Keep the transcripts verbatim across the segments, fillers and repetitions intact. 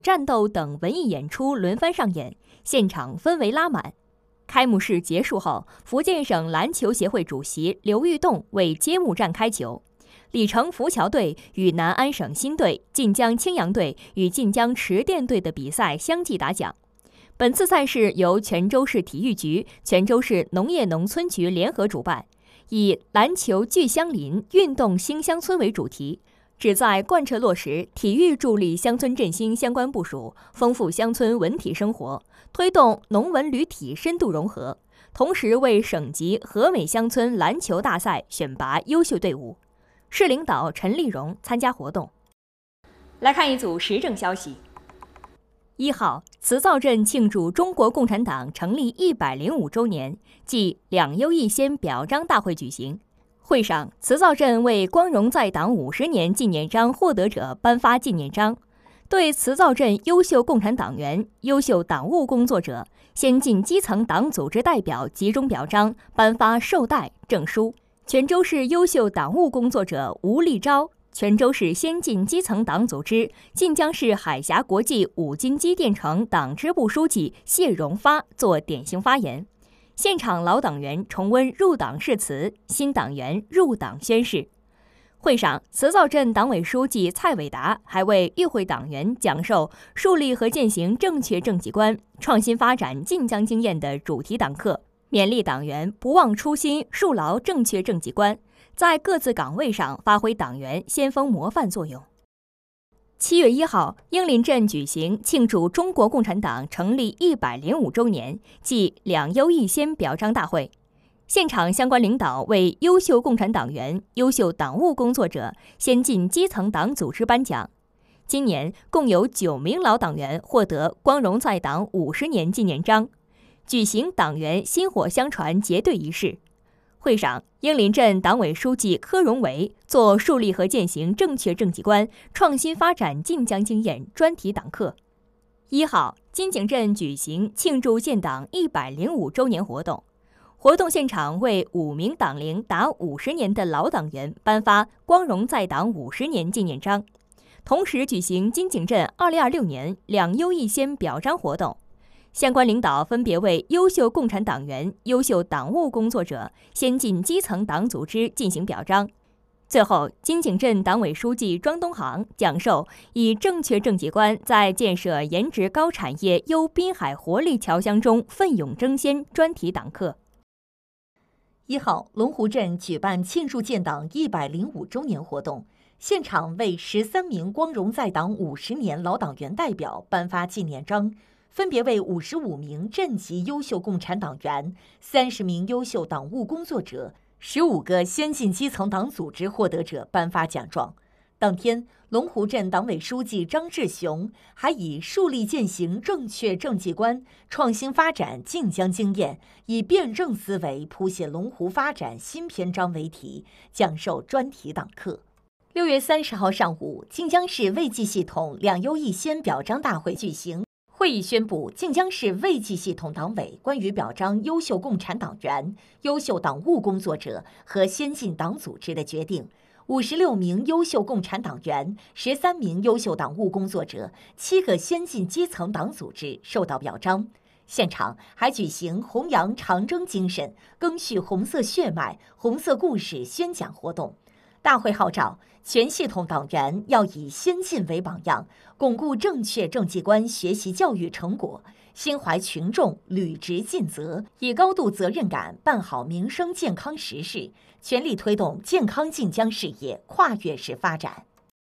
战斗等文艺演出轮番上演，现场氛围拉满。开幕式结束后，福建省篮球协会主席刘玉栋为揭幕战开球，李城浮桥队与南安省新队、晋江青阳队与晋江池淀队的比赛相继打响。本次赛事由泉州市体育局、泉州市农业农村局联合主办，以篮球聚乡邻、运动兴乡村为主题，旨在贯彻落实体育助力乡村振兴相关部署，丰富乡村文体生活，推动农文旅体深度融合，同时为省级和美乡村篮球大赛选拔优秀队伍。市领导陈丽蓉参加活动。来看一组时政消息。一号，慈灶镇庆祝中国共产党成立一百零五周年暨两优一先表彰大会举行。会上，慈灶镇为光荣在党五十年纪念章获得者颁发纪念章，对慈灶镇优秀共产党员、优秀党务工作者、先进基层党组织代表集中表彰，颁发绶带、证书。泉州市优秀党务工作者吴立钊，泉州市先进基层党组织晋江市海峡国际五金机电城党支部书记谢荣发作典型发言。现场老党员重温入党誓词，新党员入党宣誓。会上，慈灶镇党委书记蔡伟达还为与会党员讲授树立和践行正确政绩观、创新发展晋江经验的主题党课，勉励党员不忘初心，树牢正确政绩观，在各自岗位上发挥党员先锋模范作用。七月一号，英林镇举行庆祝中国共产党成立一百零五周年暨两优一先表彰大会。现场相关领导为优秀共产党员、优秀党务工作者、先进基层党组织颁奖。今年共有九名老党员获得光荣在党五十年纪念章，举行党员薪火相传结对仪式。会上，英林镇党委书记柯荣维作树立和践行正确政绩观、创新发展晋江经验专题党课。一号，金井镇举行庆祝建党一百零五周年活动。活动现场为五名党龄达五十年的老党员颁发光荣在党五十年纪念章，同时举行金井镇二零二六年两优一先表彰活动。相关领导分别为优秀共产党员、优秀党务工作者、先进基层党组织进行表彰。最后，金井镇党委书记庄东航讲授以正确政绩观在建设颜值高产业优滨海活力侨乡中奋勇争先专题党课。 一号，龙湖镇举办庆祝建党一百零五周年活动，现场为十三名光荣在党五十年老党员代表颁发纪念章，分别为五十五名镇级优秀共产党员、三十名优秀党务工作者、十五个先进基层党组织获得者颁发奖状。当天，龙湖镇党委书记张志雄还以树立践行正确政绩观、创新发展晋江经验，以辩证思维谱写龙湖发展新篇章为题，讲授专题党课。六月三十号上午，晋江市卫计系统两优一先表彰大会举行。会议宣布，晋江市卫计系统党委关于表彰优秀共产党员、优秀党务工作者和先进党组织的决定。五十六名优秀共产党员、十三名优秀党务工作者、七个先进基层党组织受到表彰。现场还举行弘扬长征精神、赓续红色血脉、红色故事宣讲活动。大会号召全系统党员要以先进为榜样，巩固正确政绩观学习教育成果，心怀群众，履职尽责，以高度责任感办好民生健康实事，全力推动健康晋江事业跨越式发展。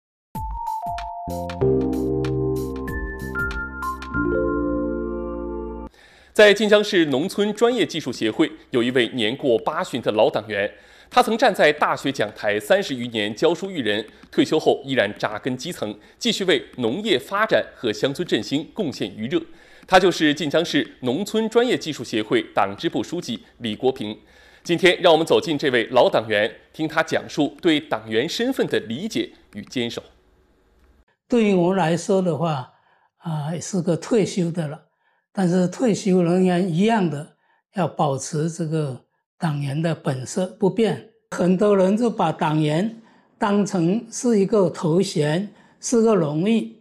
在晋江市农村专业技术协会，有一位年过八旬的老党员，他曾站在大学讲台三十余年教书育人，退休后依然扎根基层，继续为农业发展和乡村振兴贡献余热。他就是晋江市农村专业技术协会党支部书记李国平。今天，让我们走进这位老党员，听他讲述对党员身份的理解与坚守。 对于我来说的话，啊、呃，是个退休的了，但是退休仍然一样的要保持这个党员的本色不变。很多人就把党员当成是一个头衔，是个荣誉，